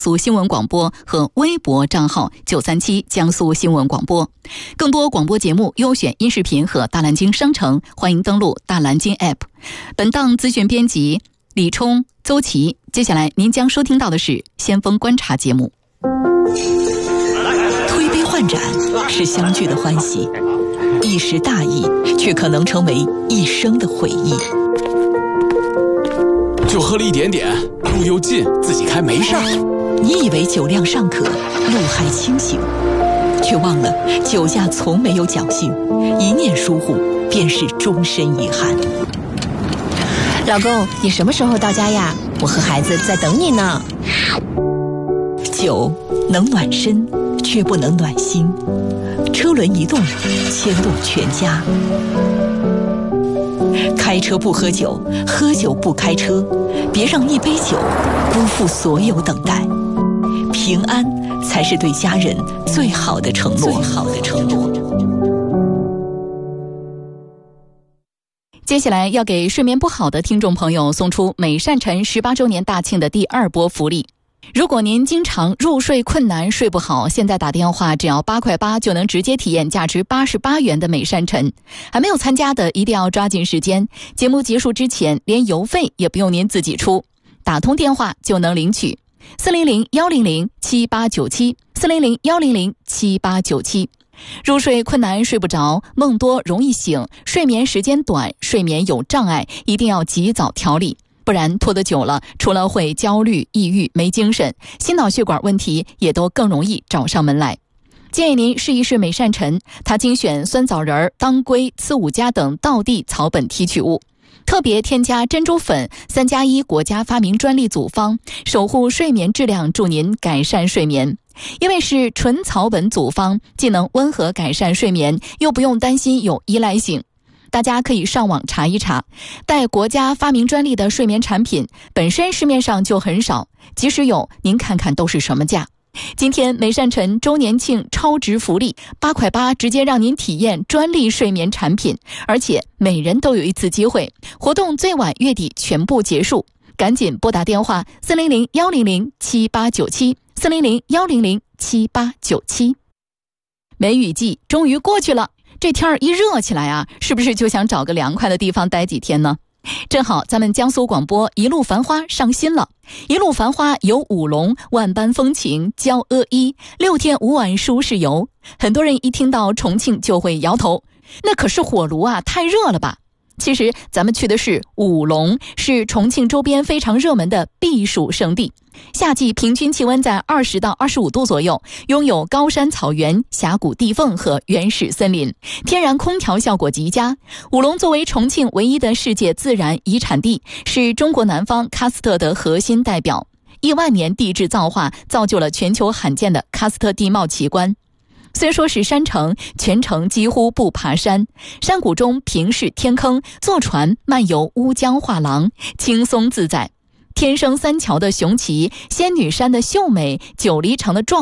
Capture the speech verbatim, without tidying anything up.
苏新闻广播和微博账号九三七江苏新闻广播。更多广播节目优选音视频和大蓝鲸商城，欢迎登录大蓝鲸 App。 本档资讯编辑李冲、邹琪。接下来您将收听到的是先锋观察节目。推杯换盏是相聚的欢喜，一时大意却可能成为一生的回忆。 就喝了一点点，路又近，自己开没事儿。 你以为酒量尚可，路还清醒，却忘了酒驾从没有侥幸，一念疏忽便是终身遗憾。 老公，你什么时候到家呀？我和孩子在等你呢。 酒能暖身，却不能暖心。车轮一动，牵动全家。开车不喝酒，喝酒不开车，别让一杯酒辜负所有等待。平安才是对家人最好的承诺。最好的承诺。接下来要给睡眠不好的听众朋友送出美善晨十八周年大庆的第二波福利。如果您经常入睡困难、睡不好，现在打电话只要八块八就能直接体验价值八十八元的美善晨。还没有参加的一定要抓紧时间，节目结束之前连邮费也不用您自己出，打通电话就能领取。四零零幺零零七八九七，四零零幺零零七八九七。入睡困难、睡不着，梦多容易醒，睡眠时间短，睡眠有障碍，一定要及早调理，不然拖得久了，除了会焦虑、抑郁、没精神，心脑血管问题也都更容易找上门来。建议您试一试美善晨，它精选酸枣仁、当归、刺五加等道地草本提取物，特别添加珍珠粉，三加一国家发明专利组方，守护睡眠质量，助您改善睡眠。因为是纯草本组方，既能温和改善睡眠，又不用担心有依赖性。大家可以上网查一查，带国家发明专利的睡眠产品本身市面上就很少，即使有，您看看都是什么价。今天美善晨周年庆超值福利，八块八直接让您体验专利睡眠产品，而且每人都有一次机会，活动最晚月底全部结束，赶紧拨打电话四零零幺零零七八九七，四零零幺零零七八九七。梅雨季终于过去了，这天儿一热起来啊，是不是就想找个凉快的地方待几天呢？正好咱们江苏广播一路繁花上新了，一路繁花有舞龙、万般风情、娇阿依、六天五晚舒适游。很多人一听到重庆就会摇头，那可是火炉啊，太热了吧。其实咱们去的是舞龙，是重庆周边非常热门的避暑胜地。夏季平均气温在二十到二十五度左右，拥有高山草原、峡谷地缝和原始森林，天然空调效果极佳。舞龙作为重庆唯一的世界自然遗产地，是中国南方喀斯特的核心代表。亿万年地质造化造就了全球罕见的喀斯特地貌奇观。虽说是山城，全程几乎不爬山，山谷中平视天坑，坐船漫游乌江画廊，轻松自在。天生三桥的雄奇，仙女山的秀美，九黎城的壮